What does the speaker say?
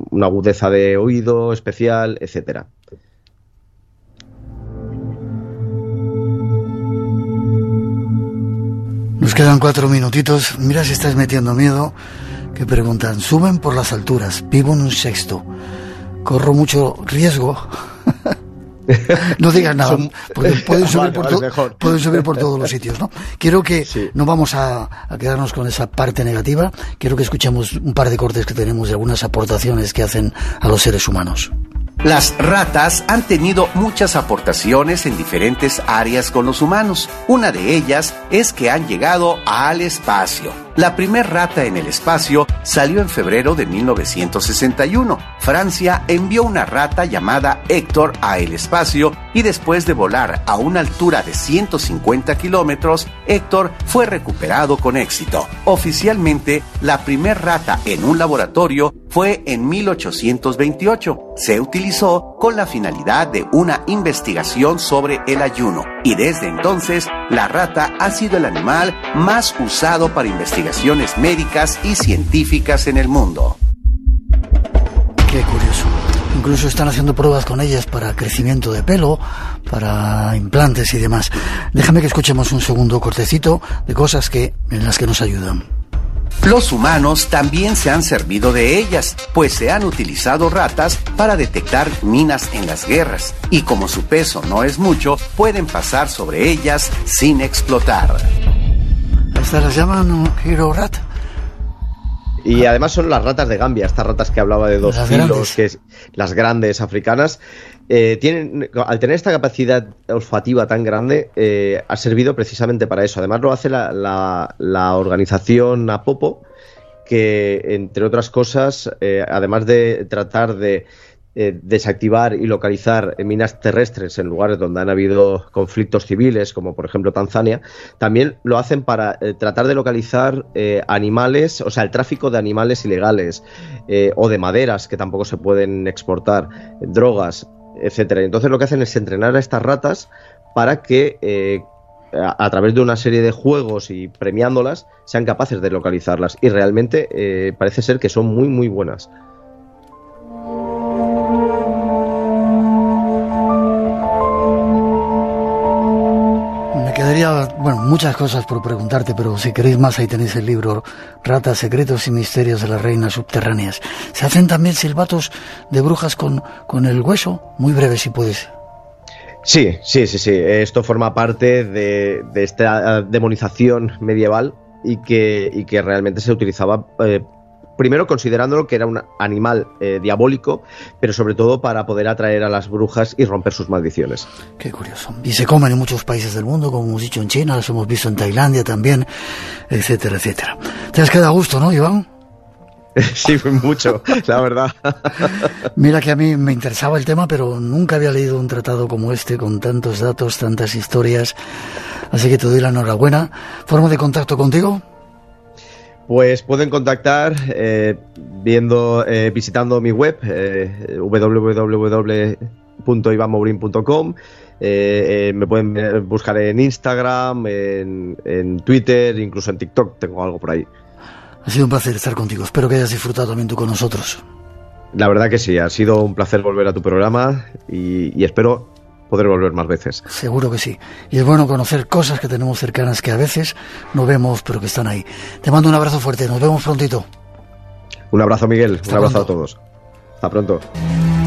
una agudeza de oído especial, etcétera. Nos quedan 4 minutitos. Mira si estás metiendo miedo. Que preguntan, suben por las alturas, vivo en un sexto, corro mucho riesgo. No digas nada, porque pueden subir por todos los sitios, ¿no? Quiero que no vamos a quedarnos con esa parte negativa. Quiero que escuchemos un par de cortes que tenemos de algunas aportaciones que hacen a los seres humanos. Las ratas han tenido muchas aportaciones en diferentes áreas con los humanos. Una de ellas es que han llegado al espacio. La primer rata en el espacio salió en febrero de 1961. Francia envió una rata llamada Héctor a el espacio y después de volar a una altura de 150 kilómetros, Héctor fue recuperado con éxito. Oficialmente, la primer rata en un laboratorio fue en 1828. Se utilizó con la finalidad de una investigación sobre el ayuno y desde entonces la rata ha sido el animal más usado para investigaciones médicas y científicas en el mundo. Qué curioso. Incluso están haciendo pruebas con ellas para crecimiento de pelo, para implantes y demás. Déjame que escuchemos un segundo cortecito de cosas en las que nos ayudan. Los humanos también se han servido de ellas, pues se han utilizado ratas para detectar minas en las guerras, y como su peso no es mucho, pueden pasar sobre ellas sin explotar. Estas las llaman Hero Rat. Y además son las ratas de Gambia, estas ratas que hablaba de 2 kilos, que es las grandes africanas. Al tener esta capacidad olfativa tan grande, ha servido precisamente para eso. Además lo hace la organización Apopo, que entre otras cosas, además de tratar de desactivar y localizar minas terrestres en lugares donde han habido conflictos civiles, como por ejemplo Tanzania, también lo hacen para tratar de localizar animales, o sea, el tráfico de animales ilegales, o de maderas que tampoco se pueden exportar, drogas, etcétera. Entonces lo que hacen es entrenar a estas ratas para que a través de una serie de juegos y premiándolas sean capaces de localizarlas, y realmente parece ser que son muy muy buenas. Me quedaría, muchas cosas por preguntarte, pero si queréis más, ahí tenéis el libro Ratas, secretos y misterios de las reinas subterráneas. Se hacen también silbatos de brujas con el hueso, muy breve si puedes. Sí. Esto forma parte de esta demonización medieval y que realmente se utilizaba primero considerándolo que era un animal diabólico, pero sobre todo para poder atraer a las brujas y romper sus maldiciones. Qué curioso. Y se comen en muchos países del mundo, como hemos dicho en China, los hemos visto en Tailandia también, etcétera, etcétera. Te has quedado a gusto, ¿no, Iván? Sí, mucho, la verdad. Mira que a mí me interesaba el tema, pero nunca había leído un tratado como este, con tantos datos, tantas historias, así que te doy la enhorabuena. ¿Forma de contacto contigo? Pues pueden contactar visitando mi web www.ivanmourin.com. Me pueden buscar en Instagram, en Twitter, incluso en TikTok, tengo algo por ahí. Ha sido un placer estar contigo, espero que hayas disfrutado también tú con nosotros. La verdad que sí, ha sido un placer volver a tu programa y espero poder volver más veces. Seguro que sí. Y es bueno conocer cosas que tenemos cercanas que a veces no vemos, pero que están ahí. Te mando un abrazo fuerte. Nos vemos prontito. Un abrazo, Miguel. Un abrazo a todos. Hasta pronto.